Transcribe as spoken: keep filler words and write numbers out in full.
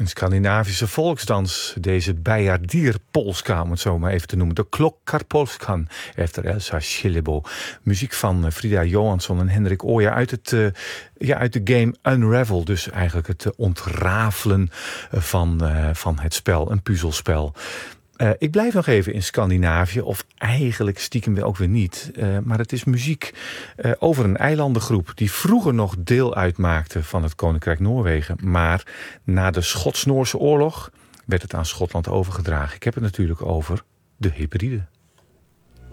Een Scandinavische volksdans, deze Bejardierpolska, om het zo maar even te noemen. De Klokkarpolskan, efter Elsa Schillebo. Muziek van Frida Johansson en Hendrik Ooya uit, het, uh, ja, uit de game Unravel. Dus eigenlijk het uh, ontrafelen van, uh, van het spel, een puzzelspel. Uh, ik blijf nog even in Scandinavië, of eigenlijk stiekem ook weer niet. Uh, maar het is muziek uh, over een eilandengroep die vroeger nog deel uitmaakte van het Koninkrijk Noorwegen. Maar na de Schots-Noorse oorlog werd het aan Schotland overgedragen. Ik heb het natuurlijk over de Hebriden.